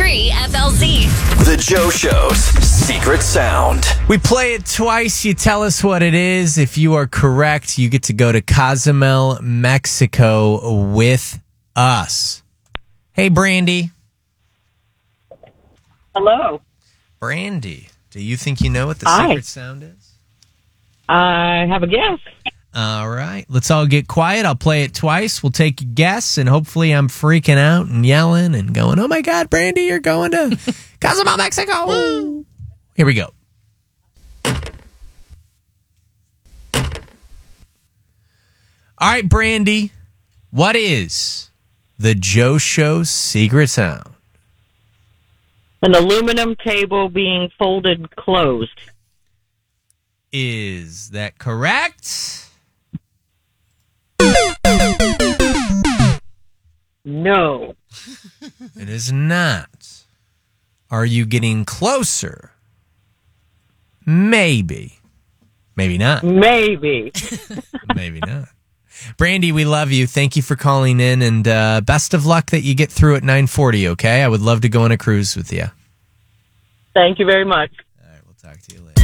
101.3 FLZ. The Joe Show's secret sound. We play it twice. You tell us what it is. If you are correct, you get to go to Cozumel, Mexico with us. Hey, Brandy. Hello. Brandy, do you think you know what the Hi. secret sound is? I have a guess. All right. Let's all get quiet. I'll play it twice. We'll take a guess, and hopefully I'm freaking out and yelling and going, oh, my God, Brandy, you're going to Cozumel, Mexico. Woo. Here we go. All right, Brandy, what is the Joe Show's secret sound? An aluminum table being folded closed. Is that correct? No. It is not. Are you getting closer? Maybe. Maybe not. Maybe. Maybe not. Brandy, we love you. Thank you for calling in, and best of luck that you get through at 9:40, okay? I would love to go on a cruise with you. Thank you very much. All right, we'll talk to you later.